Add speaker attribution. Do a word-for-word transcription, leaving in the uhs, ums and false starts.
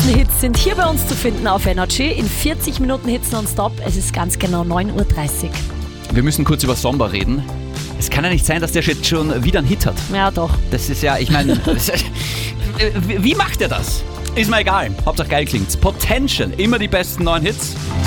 Speaker 1: Hits sind hier bei uns zu finden auf Energy. In vierzig Minuten Hits nonstop. Es ist ganz genau neun Uhr dreißig.
Speaker 2: Wir müssen kurz über Somba reden. Es kann ja nicht sein, dass der jetzt schon wieder einen Hit hat.
Speaker 1: Ja, doch.
Speaker 2: Das ist ja, ich meine, wie macht er das? Ist mir egal. Hauptsache geil klingt's. Potential, immer die besten neuen Hits.